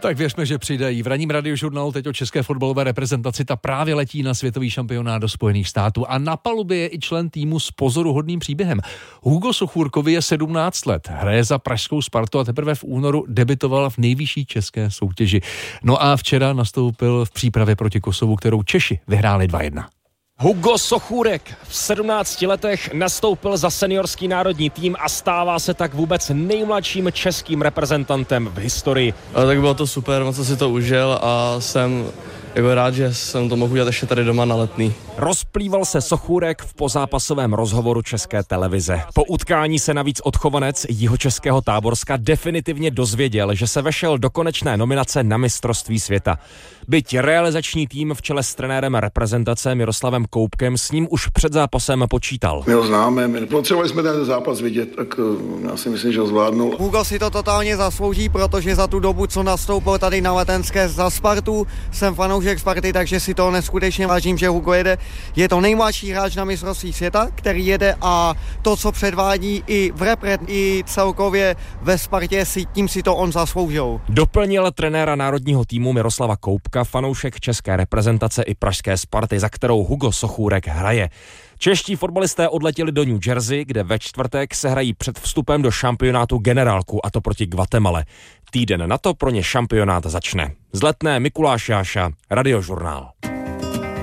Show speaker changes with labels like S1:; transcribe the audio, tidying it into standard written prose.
S1: Tak věřme, že přidají. V ranním radiožurnálu teď o české fotbalové reprezentaci, ta právě letí na světový šampionát do Spojených států a na palubě je i člen týmu s pozoruhodným příběhem. Hugo Sochůrkovi je 17 let, hraje za pražskou Spartu a teprve v únoru debutoval v nejvyšší české soutěži. No a včera nastoupil v přípravě proti Kosovu, kterou Češi vyhráli 2-1.
S2: Hugo Sochůrek v 17 letech nastoupil za seniorský národní tým a stává se tak vůbec nejmladším českým reprezentantem v historii.
S3: Tak bylo to super, moc jsem si to užil a jsem rád, že jsem to mohl udělat ještě tady doma na Letný.
S2: Rozplýval se Sochůrek v pozápasovém rozhovoru České televize. Po utkání se navíc odchovanec jihočeského Táborska definitivně dozvěděl, že se vešel do konečné nominace na mistrovství světa. Byť realizační tým v čele s trenérem reprezentace Miroslavem Koupkem s ním už před zápasem počítal.
S4: My ho známe, my potřebovali jsme ten zápas vidět, tak já si myslím, že ho zvládnul.
S5: Hugo si to totálně zaslouží, protože za tu dobu, co nastoupil tady na Letenské za Spartu, jsem fanoušek Sparty, takže si to neskutečně vážím, že Hugo jede. Je to nejmladší hráč na mistrovství světa, který jede a to, co předvádí i v repre, i celkově ve Spartě, tím si to on zasloužil.
S2: Doplnil trenéra národního týmu Miroslava Koupka, fanoušek české reprezentace i pražské Sparty, za kterou Hugo Sochůrek hraje. Čeští fotbalisté odletěli do New Jersey, kde ve čtvrtek se hrají před vstupem do šampionátu generálku, a to proti Guatemale. Týden na to pro ně šampionát začne. Z Letné Mikuláš Jáša, Radiožurnál.